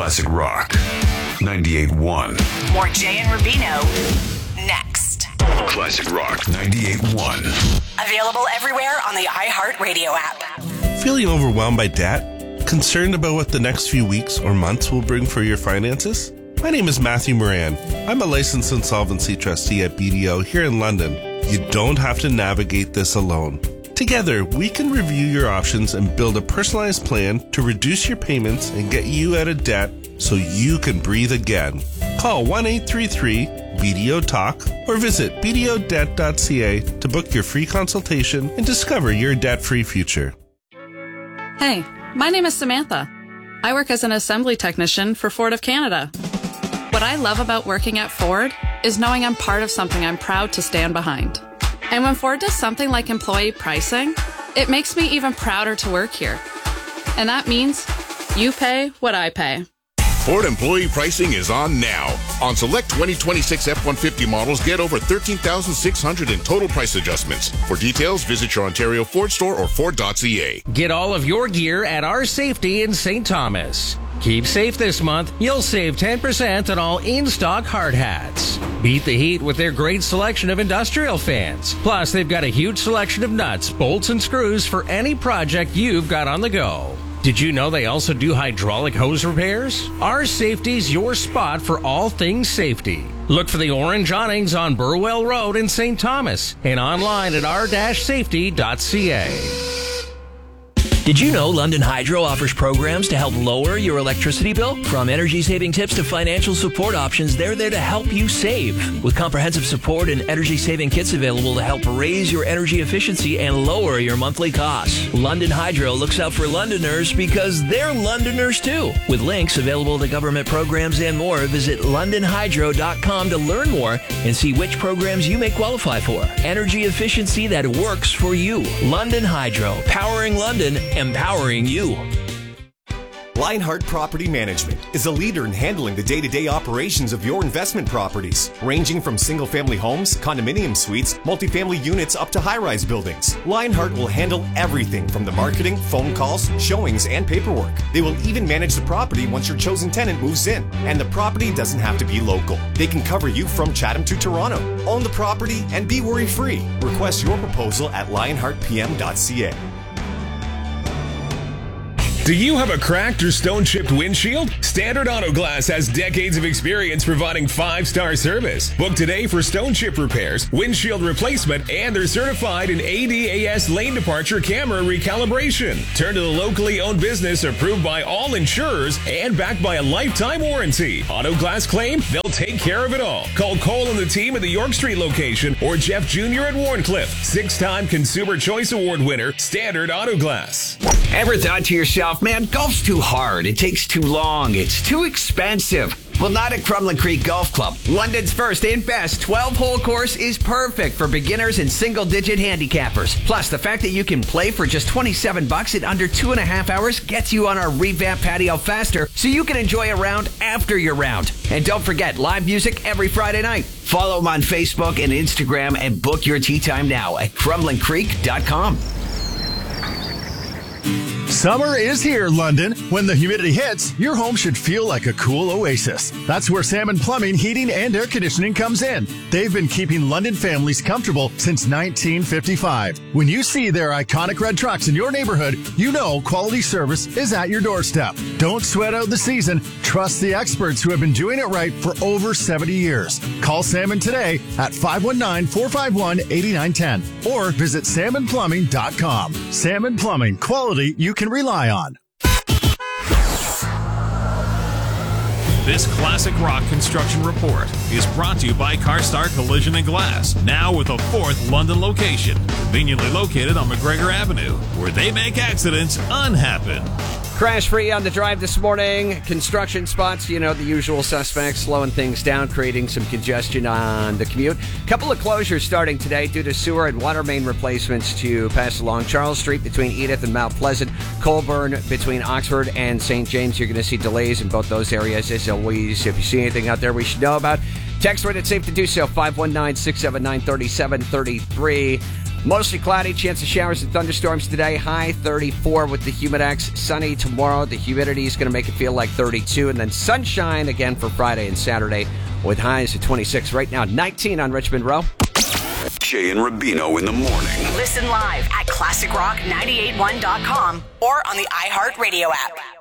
Classic Rock 98.1. More Jay and Rubino next. Classic Rock 98.1. Available everywhere on the iHeartRadio app. Feeling overwhelmed by debt? Concerned about what the next few weeks or months will bring for your finances? My name is Matthew Moran. I'm a licensed insolvency trustee at BDO here in London. You don't have to navigate this alone. Together, we can review your options and build a personalized plan to reduce your payments and get you out of debt so you can breathe again. Call 1-833-BDO-TALK or visit bdodebt.ca to book your free consultation and discover your debt-free future. Hey, my name is Samantha. I work as an assembly technician for Ford of Canada. What I love about working at Ford is knowing I'm part of something I'm proud to stand behind. And when Ford does something like employee pricing, it makes me even prouder to work here. And that means you pay what I pay. Ford employee pricing is on now. On select 2026 F-150 models, get over $13,600 in total price adjustments. For details, visit your Ontario Ford store or Ford.ca. Get all of your gear at our safety in St. Thomas. Keep safe this month. You'll save 10% on all in-stock hard hats. Beat the heat with their great selection of industrial fans. Plus, they've got a huge selection of nuts, bolts, and screws for any project you've got on the go. Did you know they also do hydraulic hose repairs? Our Safety's your spot for all things safety. Look for the orange awnings on Burwell Road in St. Thomas and online at r-safety.ca. Did you know London Hydro offers programs to help lower your electricity bill? From energy-saving tips to financial support options, they're there to help you save. With comprehensive support and energy-saving kits available to help raise your energy efficiency and lower your monthly costs. London Hydro looks out for Londoners because they're Londoners too. With links available to government programs and more, visit londonhydro.com to learn more and see which programs you may qualify for. Energy efficiency that works for you. London Hydro, powering London, empowering you. Lionheart Property Management is a leader in handling the day-to-day operations of your investment properties, ranging from single-family homes, condominium suites, multifamily units, up to high-rise buildings. Lionheart will handle everything from the marketing, phone calls, showings, and paperwork. They will even manage the property once your chosen tenant moves in, and the property doesn't have to be local. They can cover you from Chatham to Toronto. Own the property and be worry-free. Request your proposal at lionheartpm.ca. Do you have a cracked or stone-chipped windshield? Standard Auto Glass has decades of experience providing 5-star service. Book today for stone chip repairs, windshield replacement, and they're certified in ADAS lane departure camera recalibration. Turn to the locally owned business approved by all insurers and backed by a lifetime warranty. Auto Glass claim, they'll take care of it all. Call Cole and the team at the York Street location or Jeff Jr. at Warncliffe. 6-time Consumer Choice Award winner, Standard Auto Glass. Ever thought to yourself, man, golf's too hard, it takes too long, it's too expensive? Well, not at Crumlin Creek Golf Club. London's first and best 12-hole course is perfect for beginners and single-digit handicappers. Plus, the fact that you can play for just $27 in under 2.5 hours gets you on our revamped patio faster so you can enjoy a round after your round. And don't forget, live music every Friday night. Follow them on Facebook and Instagram and book your tee time now at crumlincreek.com. Summer is here, London. When the humidity hits, your home should feel like a cool oasis. That's where Salmon Plumbing, Heating, and Air Conditioning comes in. They've been keeping London families comfortable since 1955. When you see their iconic red trucks in your neighborhood, you know quality service is at your doorstep. Don't sweat out the season. Trust the experts who have been doing it right for over 70 years. Call Salmon today at 519-451-8910 or visit salmonplumbing.com. Salmon Plumbing, quality you can rely on. This Classic Rock Construction Report is brought to you by CarStar Collision and Glass, now with a 4th London location, conveniently located on McGregor Avenue, where they make accidents unhappen. Crash-free on the drive this morning. Construction spots, you know, the usual suspects, slowing things down, creating some congestion on the commute. Couple of closures starting today due to sewer and water main replacements to pass along Charles Street between Edith and Mount Pleasant, Colburn between Oxford and St. James. You're going to see delays in both those areas. As always, if you see anything out there we should know about, text when it's safe to do so, 519-679-3733. Mostly cloudy, chance of showers and thunderstorms today. High 34 with the Humidex. Sunny tomorrow. The humidity is going to make it feel like 32. And then sunshine again for Friday and Saturday with highs of 26. Right now, 19 on Richmond Row. Jay and Rubino in the morning. Listen live at ClassicRock981.com or on the iHeartRadio app.